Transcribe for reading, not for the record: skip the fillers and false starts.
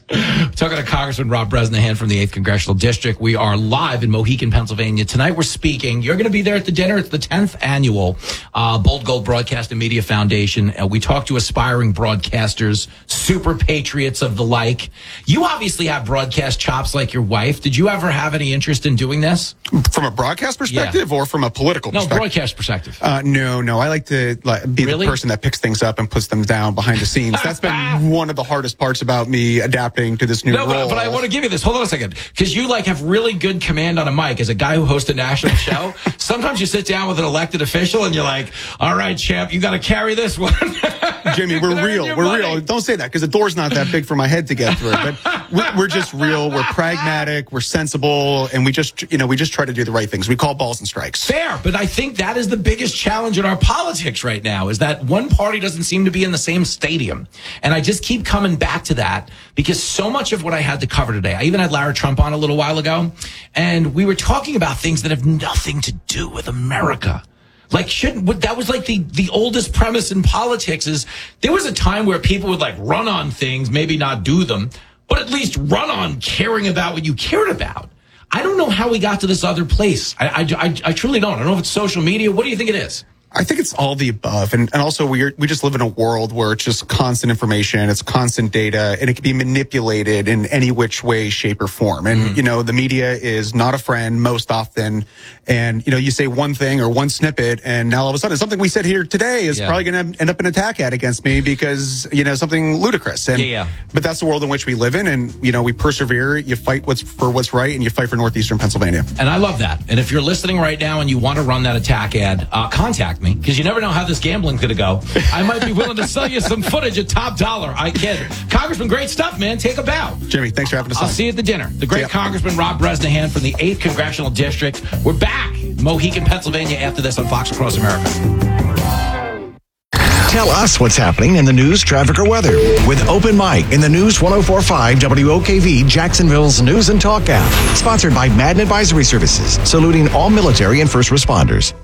Talking to Congressman Rob Bresnahan from the 8th Congressional District. We are live in Mohican, Pennsylvania. Tonight we're speaking. You're going to be there at the dinner. It's the 10th annual Bold Gold Broadcast and Media Foundation. We talk to aspiring broadcasters, super patriots of the like. You obviously have broadcast chops like your wife. Did you ever have any interest in doing this? From a broadcast perspective or from a political perspective? No, broadcast perspective. No. I like to be the person that picks things up and puts them down behind the scenes. That's been one of the hardest parts about me adapting to this new role. But I want to give you this. Hold on a second. Because you have really good command on a mic. As a guy who hosts a national show, sometimes you sit down with an elected official and you're like, all right, champ, you got to carry this one. Jimmy, we're real. We're real. Don't say that because the door's not that big for my head to get through. But we're just real. We're pragmatic. We're sensible. And we just try to do the right things. We call balls and strikes. Fair. But I think that is the biggest challenge in our politics right now is that one party doesn't seem to be in the same stadium. And I just keep coming back to that because so much of what I had to cover today, I even had Lara Trump on a little while ago, and we were talking about things that have nothing to do with America. That was like the oldest premise in politics is there was a time where people would run on things, maybe not do them, but at least run on caring about what you cared about. I don't know how we got to this other place. I truly don't. I don't know if it's social media. What do you think it is? I think it's all the above. And also we just live in a world where it's just constant information, it's constant data, and it can be manipulated in any which way, shape, or form. And, the media is not a friend most often. And, you say one thing or one snippet, and now all of a sudden something we said here today is probably going to end up an attack ad against me because, something ludicrous. And, But that's the world in which we live in. And, we persevere, you fight for what's right, and you fight for Northeastern Pennsylvania. And I love that. And if you're listening right now and you want to run that attack ad, contact me, because you never know how this gambling's going to go. I might be willing to sell you some footage at top dollar. I kid. Congressman, great stuff, man. Take a bow. Jimmy, thanks for having us on. I'll see you at the dinner. The great Congressman Rob Bresnahan from the 8th Congressional District. We're back in Mohican, Pennsylvania after this on Fox Across America. Tell us what's happening in the news, traffic, or weather with Open Mic in the News 104.5 WOKV Jacksonville's News and Talk app. Sponsored by Madden Advisory Services, saluting all military and first responders.